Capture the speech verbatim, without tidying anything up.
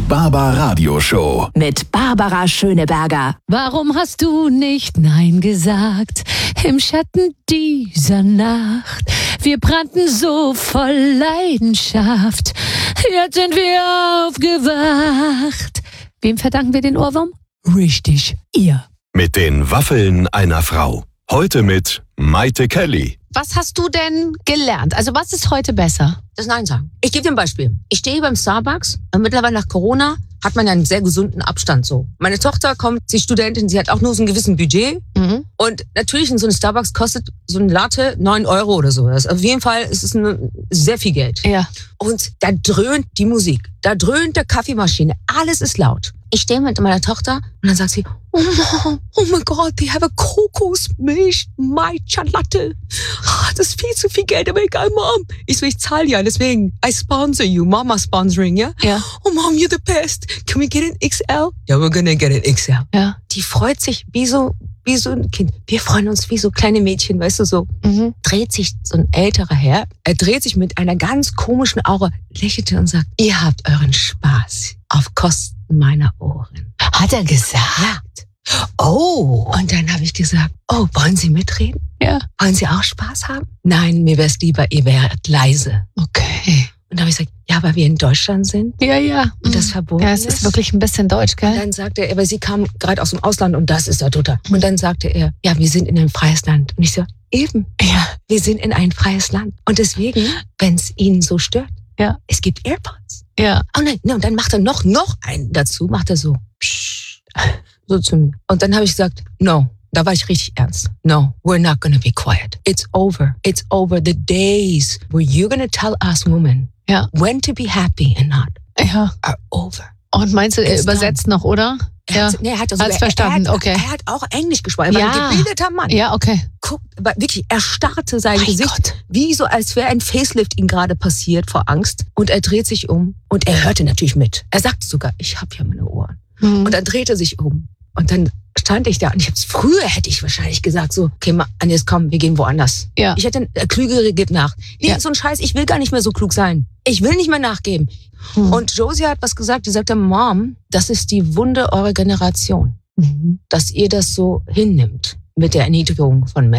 Barbaradio Show. Mit Barbara Schöneberger. Warum hast du nicht Nein gesagt im Schatten dieser Nacht? Wir brannten so voll Leidenschaft. Jetzt sind wir aufgewacht. Wem verdanken wir den Ohrwurm? Richtig, ihr. Mit den Waffeln einer Frau. Heute mit Maite Kelly. Was hast du denn gelernt? Also was ist heute besser? Das Nein sagen. Ich gebe dir ein Beispiel. Ich stehe beim Starbucks und mittlerweile nach Corona hat man ja einen sehr gesunden Abstand so. Meine Tochter kommt, sie ist Studentin, sie hat auch nur so ein gewissen Budget. Mhm. Und natürlich in so einem Starbucks kostet so ein Latte neun Euro oder so. Das auf jeden Fall ist es eine, sehr viel Geld. Ja. Und da dröhnt die Musik, da dröhnt der Kaffeemaschine, alles ist laut. Ich stehe mit meiner Tochter und dann sagt sie, oh Mom, oh mein Gott, die have a Kokosmilch Matcha Latte. Oh, das ist viel zu viel Geld, aber egal, Mom. Ich so, ich zahle ja, deswegen, I sponsor you, Mama sponsoring, ja? Ja. Oh Mom, you're the best. Can we get an X L? Ja, we're gonna get an X L. Ja. Die freut sich wie so, wie so ein Kind. Wir freuen uns wie so kleine Mädchen, weißt du, so. Mhm. Dreht sich so ein älterer Herr, er dreht sich mit einer ganz komischen Aura, lächelte und sagt, ihr habt euren Spaß auf Kosten meiner Ohren. Hat er gesagt? Ja. Oh. Und dann habe ich gesagt, oh, wollen Sie mitreden? Ja. Wollen Sie auch Spaß haben? Nein, mir wär's lieber, ihr wärt leise. Okay. Und dann habe ich gesagt, ja, weil wir in Deutschland sind. Ja, ja. Und das verboten Ja, es ist wirklich ein bisschen deutsch, Und gell? dann sagte er, aber sie kam gerade aus dem Ausland und das ist ja total. Und dann sagte er, ja, wir sind in ein freies Land. Und ich so, eben, Ja. wir sind in ein freies Land. Und deswegen, wenn es Ihnen so stört, Ja. es gibt AirPods. Ja. Oh nein, ne, und dann macht er noch, noch einen dazu, macht er so, psch, so zu mir. Und dann habe ich gesagt, no, da war ich richtig ernst. No, we're not gonna be quiet. It's over. It's over. The days where you're gonna tell us women Ja. when to be happy and not Ja. are over. Und meinst du, er It's übersetzt noch, oder? Er Ja. hat, nee, er hat, also, Hat's er, verstanden, er hat, okay. Er hat auch Englisch gesprochen. Er war Ja. ein gebildeter Mann. Ja, okay. Guckt, aber wirklich, er starrte sein Mein Gesicht, Gott. wie so, als wäre ein Facelift ihm gerade passiert vor Angst. Und er dreht sich um und er hörte natürlich mit. Er sagte sogar, ich habe ja meine Ohren. Mhm. Und dann drehte er sich um. Und dann stand ich da und ich hab's früher hätte ich wahrscheinlich gesagt so, okay, mal, Agnes, komm, wir gehen woanders. Ja. Ich hätte äh, klügere gibt nach. Nee, Ja. so ein Scheiß, ich will gar nicht mehr so klug sein. Ich will nicht mehr nachgeben. Mhm. Und Josie hat was gesagt, die sagte, Mom, das ist die Wunde eurer Generation, Mhm. dass ihr das so hinnimmt mit der Erniedrigung von Menschen.